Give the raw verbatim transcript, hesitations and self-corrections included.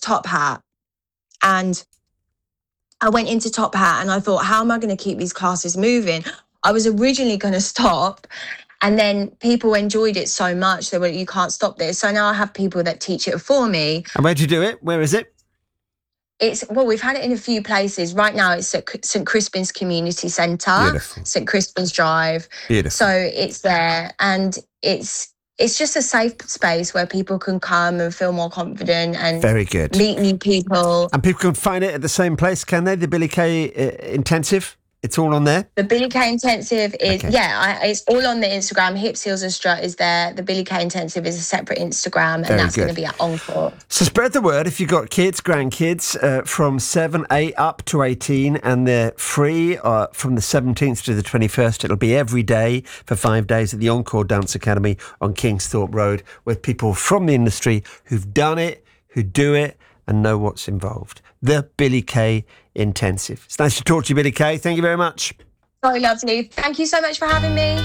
Top Hat, and I went into Top Hat and I thought, how am I going to keep these classes moving? I was originally going to stop, and then people enjoyed it so much they were, you can't stop this. So now I have people that teach it for me. And where do you do it? Where is it? It's, well, we've had it in a few places. Right now it's at St Crispin's Community Centre, St Crispin's Drive. Beautiful. So it's there, and it's it's just a safe space where people can come and feel more confident and very good. meet new people. And people can find it at the same place, can they? The Billy Kay uh, Intensive? It's all on there? The Billy Kay Intensive is, okay. yeah, I, it's all on the Instagram. Hips, Heels and Strut is there. The Billy Kay Intensive is a separate Instagram, and Very that's going to good. be at Encore. So spread the word if you've got kids, grandkids, uh, from seven, eight up to eighteen, and they're free uh, from the seventeenth to the twenty-first. It'll be every day for five days at the Encore Dance Academy on Kingsthorpe Road, with people from the industry who've done it, who do it, and know what's involved. The Billy Kay Intensive. It's nice to talk to you, Billy Kay. Thank you very much. So lovely. Thank you so much for having me.